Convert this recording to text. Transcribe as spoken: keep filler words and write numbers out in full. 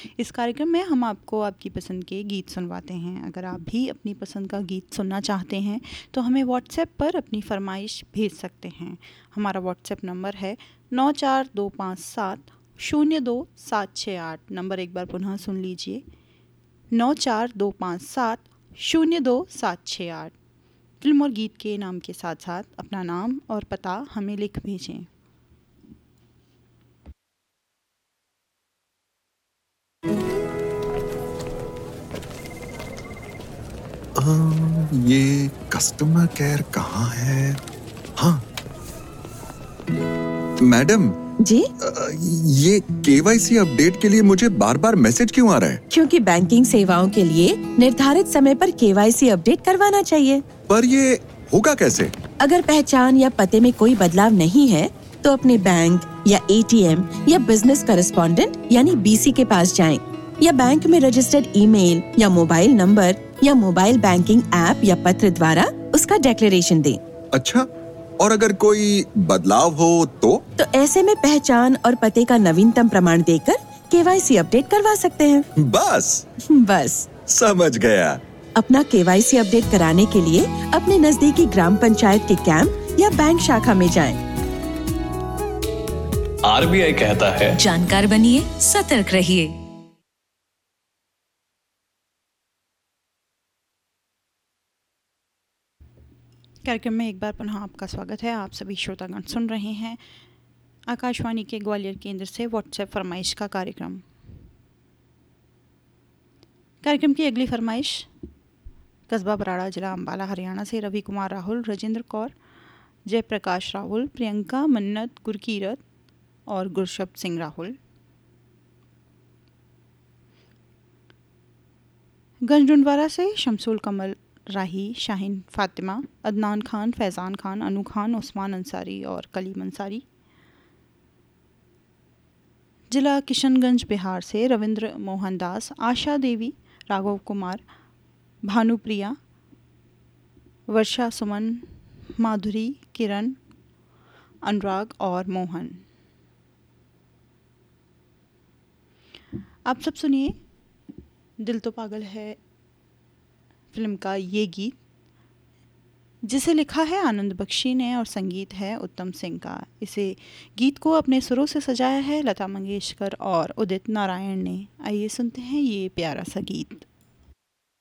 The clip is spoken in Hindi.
इस कार्यक्रम में हम आपको आपकी पसंद के गीत सुनवाते हैं। अगर आप भी अपनी पसंद का गीत सुनना चाहते हैं तो हमें व्हाट्सएप पर अपनी फरमाइश भेज सकते हैं। हमारा व्हाट्सएप नंबर है नौ चार दो पाँच सात शून्य दो सात छः आठ। नंबर एक बार पुनः सुन लीजिए, नौ चार दो पाँच सात शून्य दो सात छः आठ। फिल्म और गीत के नाम के साथ साथ अपना नाम और पता हमें लिख भेजें। आ, ये कस्टमर केयर कहाँ है? हाँ मैडम जी, आ, ये केवाईसी अपडेट के लिए मुझे बार बार मैसेज क्यों आ रहा है? क्योंकि बैंकिंग सेवाओं के लिए निर्धारित समय पर केवाईसी अपडेट करवाना चाहिए। पर ये होगा कैसे? अगर पहचान या पते में कोई बदलाव नहीं है तो अपने बैंक या एटीएम या बिजनेस करेस्पॉन्डेंट यानी बीसी के पास जाएं, या बैंक में रजिस्टर्ड ईमेल या मोबाइल नंबर या मोबाइल बैंकिंग ऐप या पत्र द्वारा उसका डिक्लेरेशन दें। अच्छा, और अगर कोई बदलाव हो तो? तो ऐसे में पहचान और पते का नवीनतम प्रमाण देकर केवाईसी अपडेट करवा सकते हैं। बस बस समझ गया। अपना केवाईसी अपडेट कराने के लिए अपने नजदीकी ग्राम पंचायत के कैंप या बैंक शाखा में जाएं। आरबीआई कहता है, जानकार बनिए, सतर्क रहिए। कार्यक्रम में एक बार पुनः आपका स्वागत है। आप सभी श्रोतागण सुन रहे हैं आकाशवाणी के ग्वालियर केंद्र से व्हाट्सएप फरमाइश का कार्यक्रम। कार्यक्रम की अगली फरमाइश कस्बा बराड़ा, जिला अम्बाला, हरियाणा से रवि कुमार राहुल, राजेंद्र कौर, जयप्रकाश राहुल, प्रियंका, मन्नत, गुरकीरत और गुरशब सिंह राहुल। गंजडुंडवारा से शमसुल कमल राही, शाहीन फातिमा, अदनान खान, फैज़ान खान, अनु खान, उस्मान अंसारी और कलीम अंसारी। जिला किशनगंज, बिहार से रविंद्र मोहन दास, आशा देवी, राघव कुमार, भानुप्रिया, वर्षा सुमन, माधुरी, किरण, अनुराग और मोहन। आप सब सुनिए दिल तो पागल है फिल्म का ये गीत, जिसे लिखा है आनंद बख्शी ने और संगीत है उत्तम सिंह का। इसे गीत को अपने सुरों से सजाया है लता मंगेशकर और उदित नारायण ने। आइए सुनते हैं ये प्यारा सा गीत।